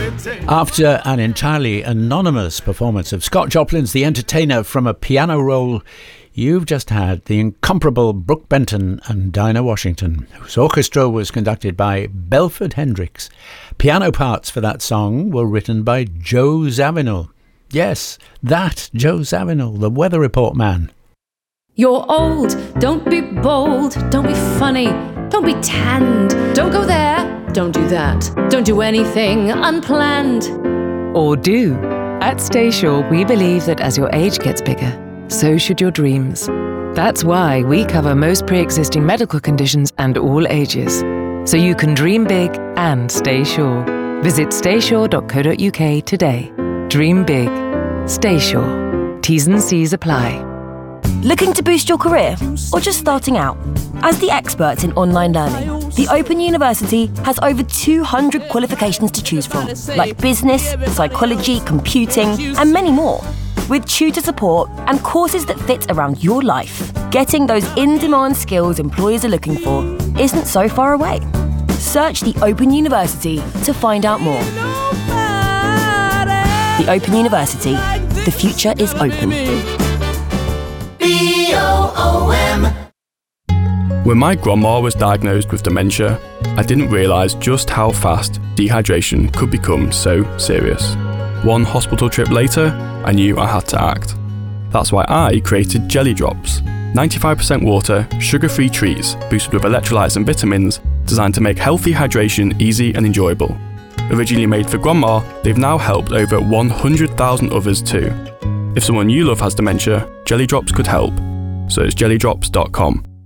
After an entirely anonymous performance of Scott Joplin's The Entertainer from a piano roll, you've just had the incomparable Brooke Benton and Dinah Washington, whose orchestra was conducted by Belford Hendricks. Piano parts for that song were written by Joe Zawinul. Yes, that Joe Zawinul, the Weather Report man. You're old, don't be bold, don't be funny, don't be tanned, don't go there, don't do that, don't do anything unplanned. Or do. At Staysure, we believe that as your age gets bigger, so should your dreams. That's why we cover most pre-existing medical conditions and all ages. So you can dream big and stay sure. Visit staysure.co.uk today. Dream big. Stay sure. T's and C's apply. Looking to boost your career or just starting out? As the experts in online learning, the Open University has over 200 qualifications to choose from, like business, psychology, computing, and many more. With tutor support and courses that fit around your life, getting those in-demand skills employers are looking for isn't so far away. Search the Open University to find out more. The Open University. The future is open. BOOM. When my grandma was diagnosed with dementia, I didn't realise just how fast dehydration could become so serious. One hospital trip later, I knew I had to act. That's why I created Jelly Drops. 95% water, sugar-free treats, boosted with electrolytes and vitamins, designed to make healthy hydration easy and enjoyable. Originally made for grandma, they've now helped over 100,000 others too. If someone you love has dementia, Jelly Drops could help. So it's jellydrops.com.